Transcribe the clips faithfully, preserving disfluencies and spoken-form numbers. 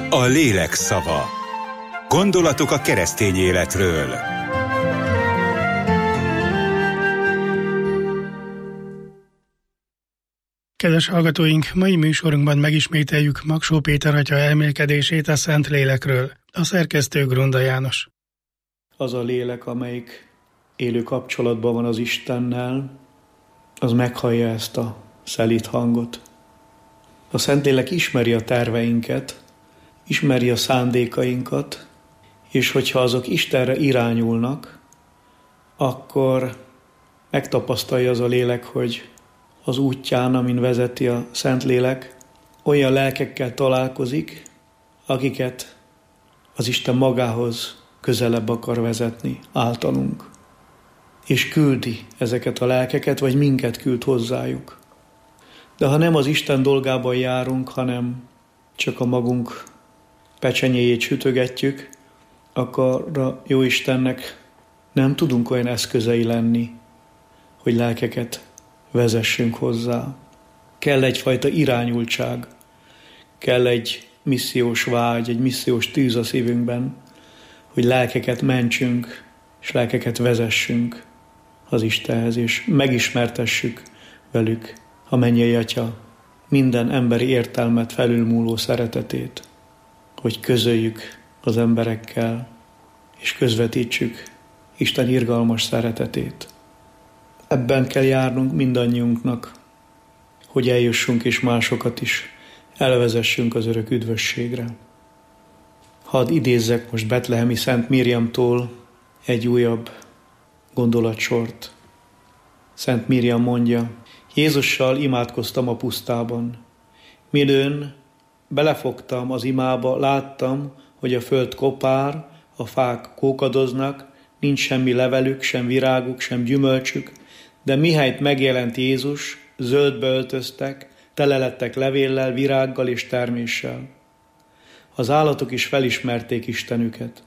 A lélek szava. Gondolatok a keresztény életről. Kedves hallgatóink, mai műsorunkban megismételjük Magsó Péter atya elmélkedését a Szent Lélekről. A szerkesztő Grunda János. Az a lélek, amelyik élő kapcsolatban van az Istennel, az meghallja ezt a szelíd hangot. A Szentlélek ismeri a terveinket, ismeri a szándékainkat, és hogyha azok Istenre irányulnak, akkor megtapasztalja az a lélek, hogy az útján, amin vezeti a Szentlélek, olyan lelkekkel találkozik, akiket az Isten magához közelebb akar vezetni általunk. És küldi ezeket a lelkeket, vagy minket küld hozzájuk. De ha nem az Isten dolgában járunk, hanem csak a magunk pecsenyéjét sütögetjük, akkor a Jóistennek nem tudunk olyan eszközei lenni, hogy lelkeket vezessünk hozzá. Kell egyfajta irányultság, kell egy missziós vágy, egy missziós tűz a szívünkben, hogy lelkeket mentsünk, és lelkeket vezessünk az Istenhez, és megismertessük velük a mennyei Atya minden emberi értelmet felülmúló szeretetét, hogy közöljük az emberekkel, és közvetítsük Isten irgalmas szeretetét. Ebben kell járnunk mindannyiunknak, hogy eljussunk és másokat is elvezessünk az örök üdvösségre. Hadd idézzek most betlehemi Szent Miriamtól egy újabb gondolatsort. Szent Miriam mondja: Jézussal imádkoztam a pusztában. Midőn belefogtam az imába, láttam, hogy a föld kopár, a fák kókadoznak, nincs semmi levelük, sem viráguk, sem gyümölcsük, de mihelyt megjelent Jézus, zöldbe öltöztek, tele lettek levéllel, virággal és terméssel. Az állatok is felismerték Istenüket.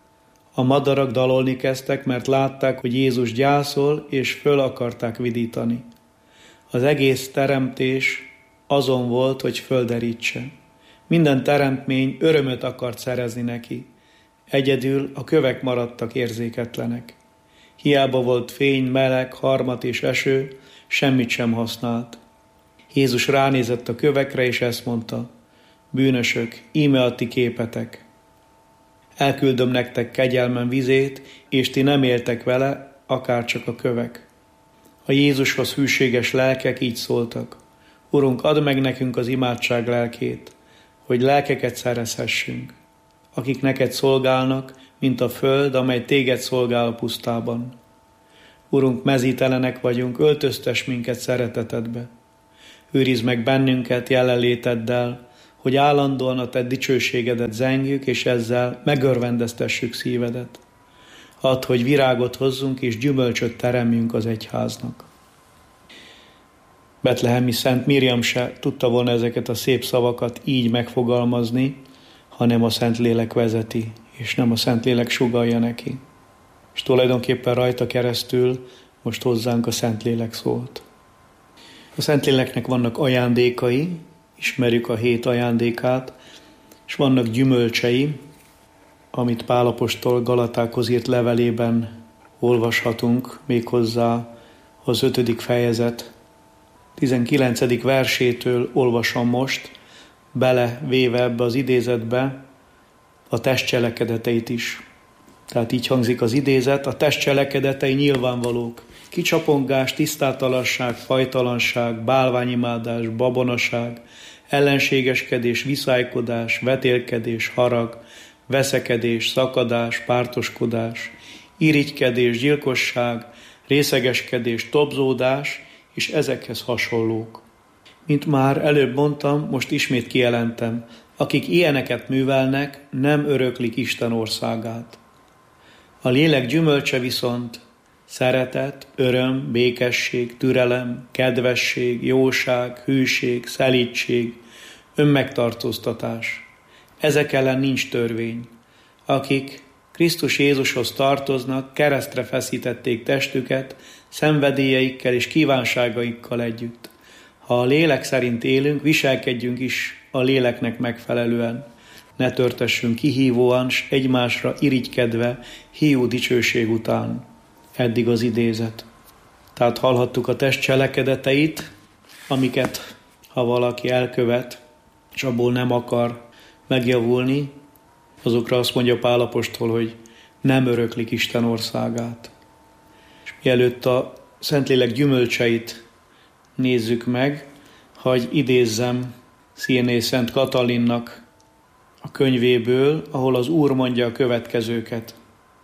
A madarak dalolni kezdtek, mert látták, hogy Jézus gyászol, és föl akarták vidítani. Az egész teremtés azon volt, hogy földerítse. Minden teremtmény örömöt akart szerezni neki. Egyedül a kövek maradtak érzéketlenek. Hiába volt fény, meleg, harmat és eső, semmit sem használt. Jézus ránézett a kövekre, és ezt mondta: bűnösök, íme a ti képetek. Elküldöm nektek kegyelmem vizét, és ti nem éltek vele, akárcsak a kövek. A Jézushoz hűséges lelkek így szóltak: Urunk, add meg nekünk az imádság lelkét, hogy lelkeket szerezhessünk, akik neked szolgálnak, mint a föld, amely téged szolgál a pusztában. Urunk, mezítelenek vagyunk, öltöztess minket szeretetedbe. Őrizd meg bennünket jelenléteddel, hogy állandóan a te dicsőségedet zengjük, és ezzel megörvendeztessük szívedet. Add, hogy virágot hozzunk, és gyümölcsöt teremjünk az egyháznak. Betlehemi Szent Miriam se tudta volna ezeket a szép szavakat így megfogalmazni, hanem a Szentlélek vezeti, és nem a Szentlélek sugallja neki. És tulajdonképpen rajta keresztül most hozzánk a Szentlélek szólt. A Szentléleknek vannak ajándékai, ismerjük a hét ajándékát, és vannak gyümölcsei, amit Pál apostol Galatákhoz írt levelében olvashatunk, méghozzá az ötödik fejezet tizenkilencedik versétől olvasom most, belevéve ebbe az idézetbe a test cselekedeteit is. Tehát így hangzik az idézet: a test cselekedetei nyilvánvalók: kicsapongás, tisztátalanság, fajtalanság, bálványimádás, babonaság, ellenségeskedés, viszálykodás, vetélkedés, harag, veszekedés, szakadás, pártoskodás, irigykedés, gyilkosság, részegeskedés, tobzódás, és ezekhez hasonlók. Mint már előbb mondtam, most ismét kijelentem: akik ilyeneket művelnek, nem öröklik Isten országát. A lélek gyümölcse viszont szeretet, öröm, békesség, türelem, kedvesség, jóság, hűség, szelídség, önmegtartóztatás. Ezek ellen nincs törvény. Akik Krisztus Jézushoz tartoznak, keresztre feszítették testüket, szenvedélyeikkel és kívánságaikkal együtt. Ha a lélek szerint élünk, viselkedjünk is a léleknek megfelelően. ne törtessünk kihívóan, s egymásra irigykedve, hiú dicsőség után. Eddig az idézet. Tehát hallhattuk a test cselekedeteit, amiket, ha valaki elkövet, és abból nem akar megjavulni, azokra azt mondja Pál apostol, hogy nem öröklik Isten országát. És mielőtt a Szentlélek gyümölcseit nézzük meg, hagy idézzem Szirné Szent Katalinnak a könyvéből, ahol az Úr mondja a következőket.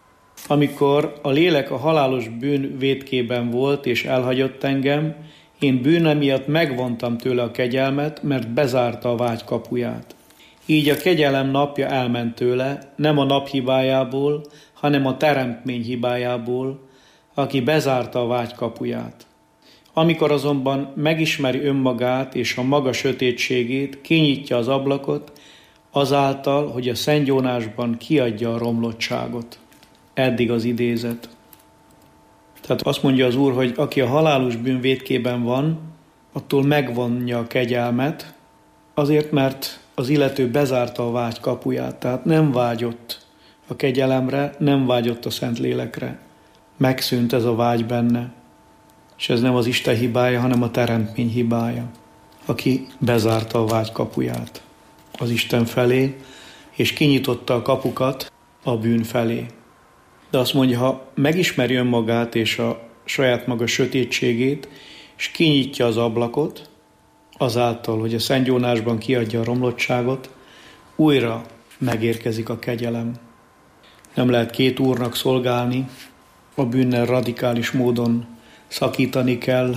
Amikor a lélek a halálos bűn vétkében volt és elhagyott engem, én bűne miatt megvontam tőle a kegyelmet, mert bezárta a vágy kapuját. Így a kegyelem napja elment tőle, nem a nap hibájából, hanem a teremtmény hibájából, aki bezárta a vágy kapuját. Amikor azonban megismeri önmagát és a maga sötétségét, kinyitja az ablakot, azáltal, hogy a szentgyónásban kiadja a romlottságot. Eddig az idézet. Tehát azt mondja az Úr, hogy aki a halálos bűn vétkében van, attól megvonja a kegyelmet, azért, mert az illető bezárta a vágy kapuját, tehát nem vágyott a kegyelemre, nem vágyott a Szentlélekre. Megszűnt ez a vágy benne. És ez nem az Isten hibája, hanem a teremtmény hibája, aki bezárta a vágy kapuját az Isten felé, és kinyitotta a kapukat a bűn felé. De azt mondja, ha megismeri önmagát és a saját maga sötétségét, és kinyitja az ablakot, azáltal, hogy a szentgyónásban kiadja a romlottságot, újra megérkezik a kegyelem. Nem lehet két úrnak szolgálni, a bűnnel radikális módon szakítani kell,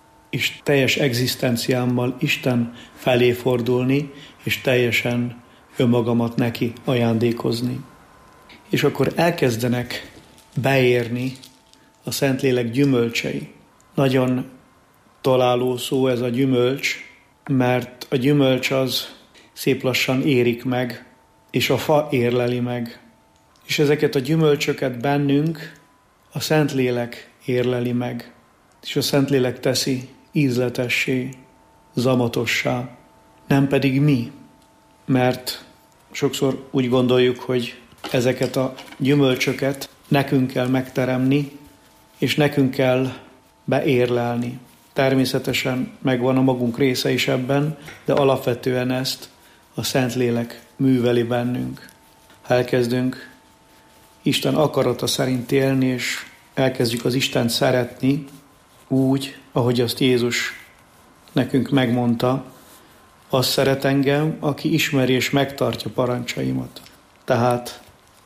és teljes egzisztenciámmal Isten felé fordulni, és teljesen önmagamat neki ajándékozni. És akkor elkezdenek beérni a Szentlélek gyümölcsei. Nagyon találó szó ez a gyümölcs, mert a gyümölcs az szép lassan érik meg, és a fa érleli meg. És ezeket a gyümölcsöket bennünk a Szentlélek érleli meg, és a Szentlélek teszi ízletessé, zamatossá, nem pedig mi. Mert sokszor úgy gondoljuk, hogy ezeket a gyümölcsöket nekünk kell megteremni, és nekünk kell beérlelni. Természetesen megvan a magunk része is ebben, de alapvetően ezt a Szentlélek műveli bennünk. Ha elkezdünk Isten akarata szerint élni, és elkezdjük az Istent szeretni úgy, ahogy azt Jézus nekünk megmondta, azt szeret engem, aki ismeri és megtartja parancsaimat. Tehát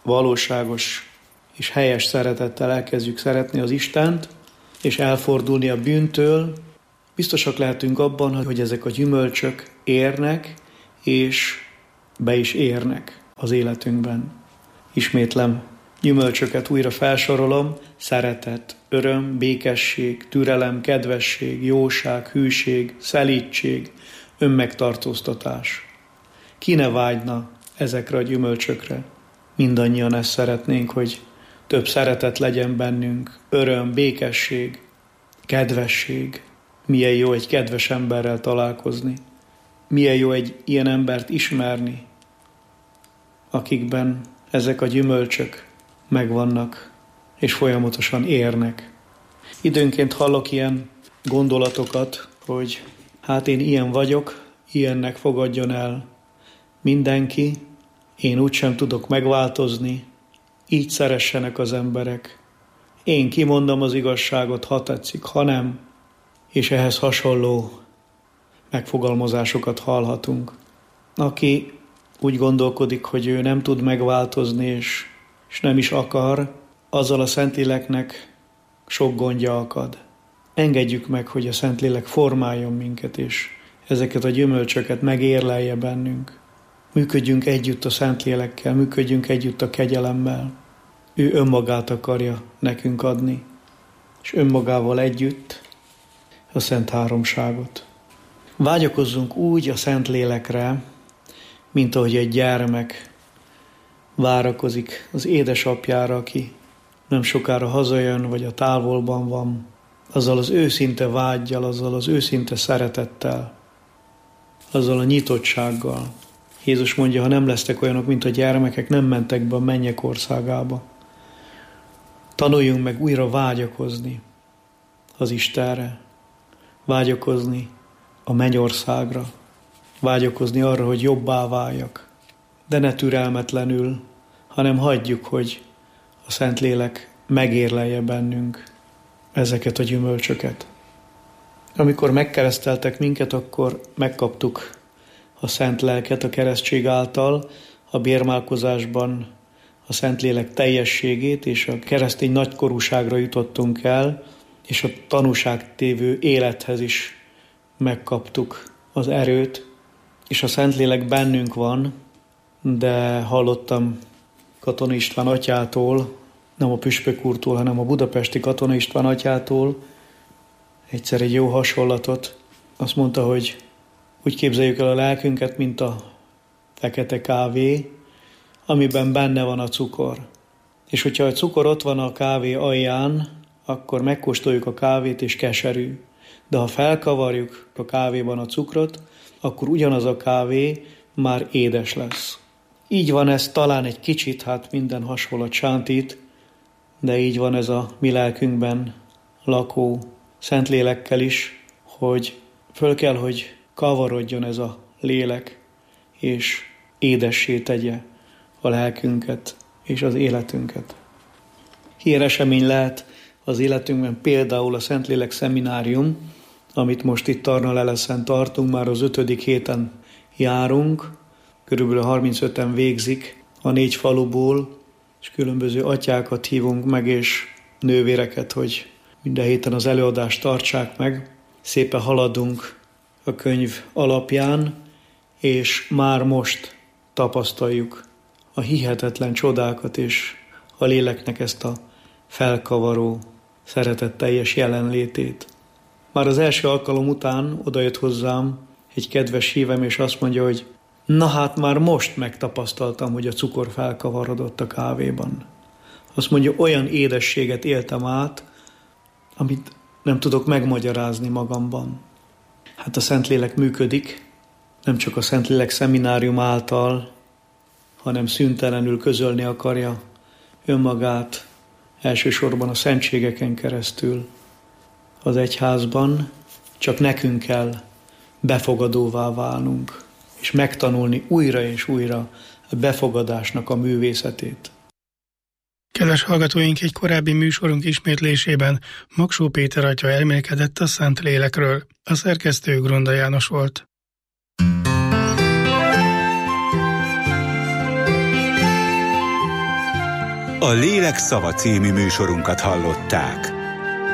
valóságos és helyes szeretettel elkezdjük szeretni az Istent, és elfordulni a bűntől. Biztosak lehetünk abban, hogy ezek a gyümölcsök érnek, és be is érnek az életünkben. Ismétlem, gyümölcsöket újra felsorolom: szeretet, öröm, békesség, türelem, kedvesség, jóság, hűség, szelídség, önmegtartóztatás. Ki ne vágyna ezekre a gyümölcsökre? Mindannyian ezt szeretnénk, hogy több szeretet legyen bennünk, öröm, békesség, kedvesség. Milyen jó egy kedves emberrel találkozni. Milyen jó egy ilyen embert ismerni, akikben ezek a gyümölcsök megvannak, és folyamatosan érnek. Időnként hallok ilyen gondolatokat, hogy hát én ilyen vagyok, ilyennek fogadjon el mindenki, én úgysem tudok megváltozni, így szeressenek az emberek. Én kimondom az igazságot, ha tetszik, ha nem, és ehhez hasonló megfogalmazásokat hallhatunk. Aki úgy gondolkodik, hogy ő nem tud megváltozni, és, és nem is akar, azzal a Szentléleknek sok gondja akad. Engedjük meg, hogy a Szentlélek formáljon minket, és ezeket a gyümölcsöket megérlelje bennünk. Működjünk együtt a Szentlélekkel, működjünk együtt a kegyelemmel. Ő önmagát akarja nekünk adni, és önmagával együtt a Szent Háromságot. Vágyakozzunk úgy a Szentlélekre, mint ahogy egy gyermek várakozik az édesapjára, aki nem sokára hazajön, vagy a távolban van, azzal az őszinte vággyal, azzal az őszinte szeretettel, azzal a nyitottsággal, Jézus mondja, ha nem lesztek olyanok, mint a gyermekek, nem mentek be a mennyek országába. Tanuljunk meg újra vágyakozni az Istenre, vágyakozni a mennyországra, vágyakozni arra, hogy jobbá váljak, de ne türelmetlenül, hanem hagyjuk, hogy a Szentlélek megérlelje bennünk ezeket a gyümölcsöket. Amikor megkereszteltek minket, akkor megkaptuk a Szent Lelket a keresztség által, a bérmálkozásban a Szentlélek teljességét, és a keresztény nagykorúságra jutottunk el, és a tanúságtévő élethez is megkaptuk az erőt, és a Szentlélek bennünk van, de hallottam Katona István atyától, nem a püspök úrtól, hanem a budapesti Katona István atyától egyszer egy jó hasonlatot. Azt mondta, hogy úgy képzeljük el a lelkünket, mint a fekete kávé, amiben benne van a cukor. És hogyha a cukor ott van a kávé alján, akkor megkóstoljuk a kávét, és keserű. De ha felkavarjuk a kávéban a cukrot, akkor ugyanaz a kávé már édes lesz. Így van ez talán egy kicsit, hát minden hasonlat sántít, de így van ez a mi lelkünkben lakó Szentlélekkel is, hogy föl kell, hogy kavarodjon ez a lélek, és édessé tegye a lelkünket és az életünket. Híresemény lehet az életünkben például a Szentlélek szeminárium, amit most itt Tarnaleleszen tartunk, már az ötödik héten járunk, körülbelül harmincöten végzik a négy faluból, és különböző atyákat hívunk meg, és nővéreket, hogy minden héten az előadást tartsák meg. Szépen haladunk a könyv alapján, és már most tapasztaljuk a hihetetlen csodákat, és a léleknek ezt a felkavaró, szeretetteljes jelenlétét. Már az első alkalom után odajött hozzám egy kedves hívem, és azt mondja, hogy na hát már most megtapasztaltam, hogy a cukor felkavarodott a kávéban. Azt mondja, olyan édességet éltem át, amit nem tudok megmagyarázni magamban. Hát a Szentlélek működik, nem csak a Szentlélek szeminárium által, hanem szüntelenül közölni akarja önmagát, elsősorban a szentségeken keresztül az egyházban, csak nekünk kell befogadóvá válnunk, és megtanulni újra és újra a befogadásnak a művészetét. Kedves hallgatóink, egy korábbi műsorunk ismétlésében Magsó Péter atya elmélkedett a Szentlélekről. A szerkesztő Grunda János volt. A Lélek szava című műsorunkat hallották.